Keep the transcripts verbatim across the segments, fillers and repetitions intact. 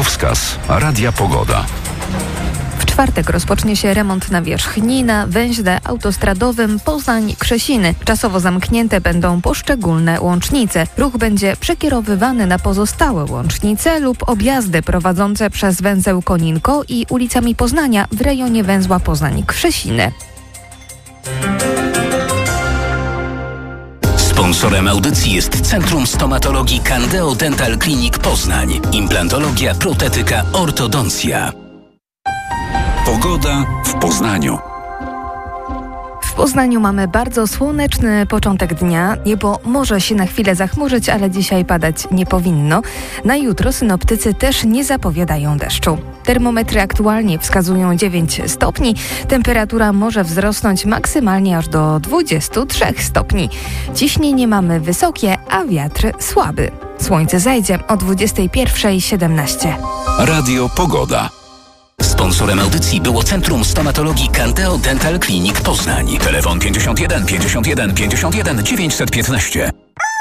Drogowskaz Radia Pogoda. W czwartek rozpocznie się remont nawierzchni na węźle autostradowym Poznań-Krzesiny. Czasowo zamknięte będą poszczególne łącznice. Ruch będzie przekierowywany na pozostałe łącznice lub objazdy prowadzące przez węzeł Koninko i ulicami Poznania w rejonie węzła Poznań-Krzesiny. Sponsorem audycji jest Centrum Stomatologii Candeo Dental Clinic Poznań. Implantologia, protetyka, ortodoncja. Pogoda w Poznaniu. W Poznaniu mamy bardzo słoneczny początek dnia. Niebo może się na chwilę zachmurzyć, ale dzisiaj padać nie powinno. Na jutro synoptycy też nie zapowiadają deszczu. Termometry aktualnie wskazują dziewięć stopni. Temperatura może wzrosnąć maksymalnie aż do dwudziestu trzech stopni. Ciśnienie mamy wysokie, a wiatr słaby. Słońce zajdzie o dwudziestej pierwszej siedemnaście. Radio Pogoda. Sponsorem audycji było Centrum Stomatologii Candeo Dental Clinic Poznań. Telefon pięćdziesiąt jeden pięćdziesiąt jeden pięćdziesiąt jeden dziewięćset piętnaście.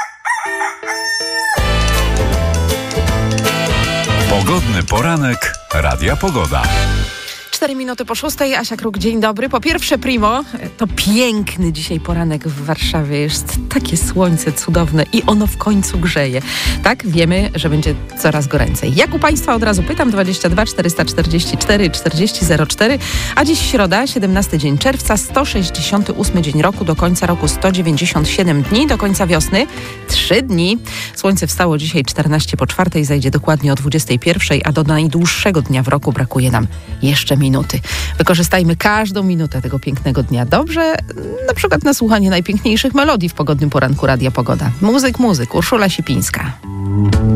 Pogodny poranek Radia Pogoda. Cztery minuty po szóstej. Asia Kruk, dzień dobry. Po pierwsze, primo, to piękny dzisiaj poranek w Warszawie. Jest takie słońce cudowne i ono w końcu grzeje. Tak, wiemy, że będzie coraz goręcej. Jak u Państwa, od razu pytam, dwadzieścia dwa czterysta czterdzieści cztery czterdzieści zero cztery, a dziś środa, siedemnasty dzień czerwca, sto sześćdziesiąty ósmy dzień roku, do końca roku sto dziewięćdziesiąt siedem dni, do końca wiosny trzy dni. Słońce wstało dzisiaj czternaście po czwartej, zajdzie dokładnie o dwudziestej pierwszej, a do najdłuższego dnia w roku brakuje nam jeszcze minuty. Wykorzystajmy każdą minutę tego pięknego dnia dobrze, na przykład na słuchanie najpiękniejszych melodii w pogodnym poranku Radia Pogoda. Muzyk, muzyk, Urszula Sipińska.